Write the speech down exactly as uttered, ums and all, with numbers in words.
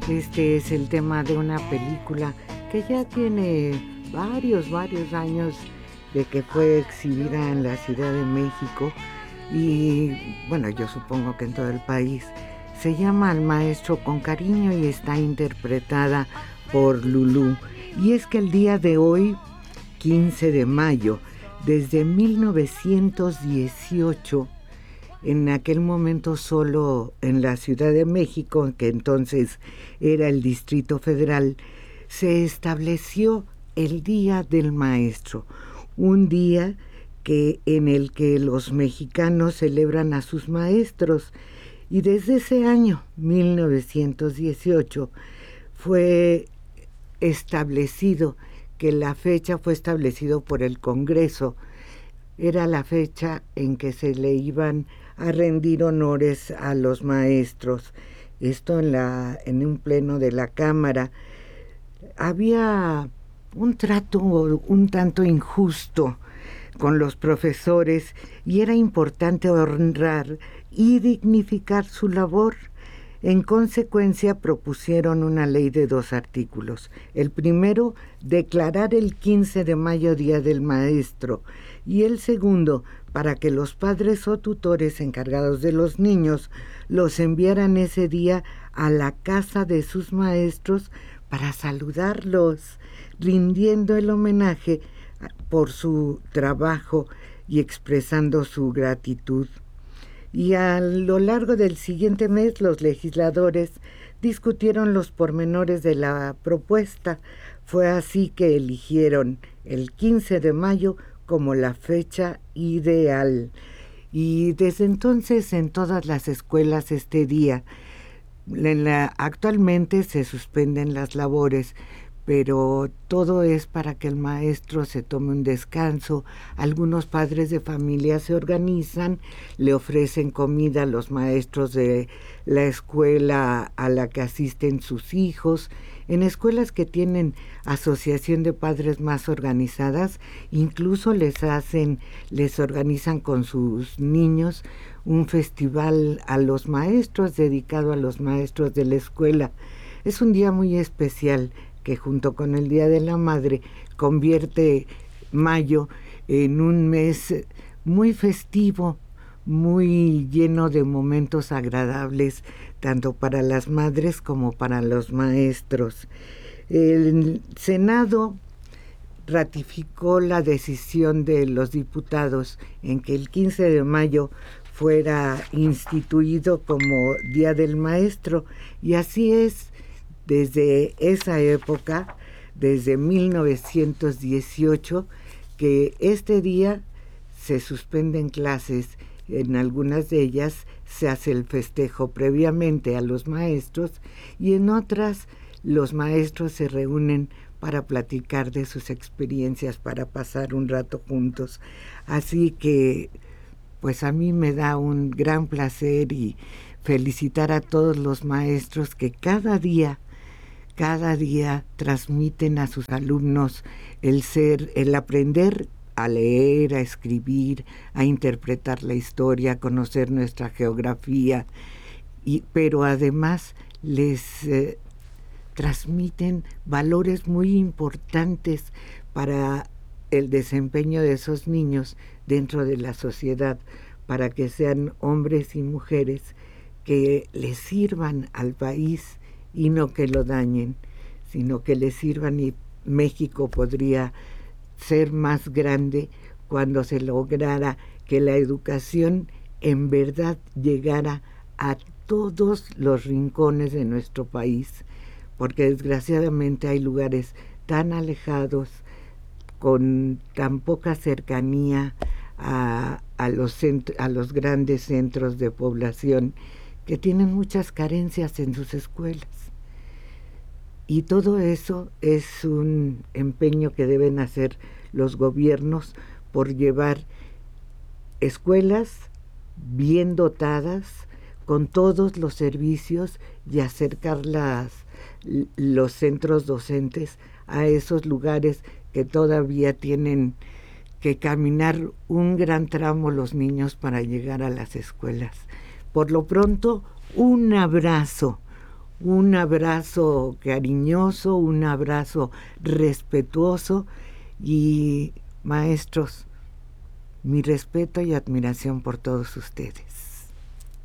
Este es el tema de una película que ya tiene varios, varios años de que fue exhibida en la Ciudad de México y, bueno, yo supongo que en todo el país. Se llama Al maestro con cariño y está interpretada por Lulú. Y es que el día de hoy, quince de mayo, desde mil novecientos dieciocho, en aquel momento solo en la Ciudad de México, que entonces era el Distrito Federal, se estableció el Día del Maestro, un día que, en el que los mexicanos celebran a sus maestros. Y desde ese año, mil novecientos dieciocho, fue establecido, que la fecha fue establecido por el Congreso. Era la fecha en que se le iban a rendir honores a los maestros. Esto en, la, en un pleno de la Cámara. Había un trato un tanto injusto con los profesores y era importante honrar y dignificar su labor. En consecuencia, propusieron una ley de dos artículos. El primero, declarar el quince de mayo Día del Maestro, y el segundo, para que los padres o tutores encargados de los niños los enviaran ese día a la casa de sus maestros para saludarlos, rindiendo el homenaje por su trabajo y expresando su gratitud. Y a lo largo del siguiente mes los legisladores discutieron los pormenores de la propuesta. Fue así que eligieron el quince de mayo como la fecha ideal. Y desde entonces en todas las escuelas este día, en la, actualmente se suspenden las labores, pero todo es para que el maestro se tome un descanso. Algunos padres de familia se organizan, le ofrecen comida a los maestros de la escuela a la que asisten sus hijos. En escuelas que tienen asociación de padres más organizadas, incluso les hacen, les organizan con sus niños un festival a los maestros, dedicado a los maestros de la escuela. Es un día muy especial que junto con el Día de la Madre convierte mayo en un mes muy festivo, muy lleno de momentos agradables, tanto para las madres como para los maestros. El Senado ratificó la decisión de los diputados en que el quince de mayo fuera instituido como Día del Maestro, y así es. Desde esa época, desde mil novecientos dieciocho, que este día se suspenden clases. En algunas de ellas se hace el festejo previamente a los maestros y en otras los maestros se reúnen para platicar de sus experiencias, para pasar un rato juntos. Así que, pues a mí me da un gran placer y felicitar a todos los maestros que cada día Cada día transmiten a sus alumnos el ser, el aprender a leer, a escribir, a interpretar la historia, a conocer nuestra geografía, y, pero además les eh, transmiten valores muy importantes para el desempeño de esos niños dentro de la sociedad, para que sean hombres y mujeres que les sirvan al país y no que lo dañen, sino que les sirvan. Y México podría ser más grande cuando se lograra que la educación en verdad llegara a todos los rincones de nuestro país, porque desgraciadamente hay lugares tan alejados, con tan poca cercanía a, a, los, cent- a los grandes centros de población, que tienen muchas carencias en sus escuelas. Y todo eso es un empeño que deben hacer los gobiernos por llevar escuelas bien dotadas, con todos los servicios, y acercar las, los centros docentes a esos lugares que todavía tienen que caminar un gran tramo los niños para llegar a las escuelas. Por lo pronto, un abrazo, un abrazo cariñoso, un abrazo respetuoso y maestros, mi respeto y admiración por todos ustedes.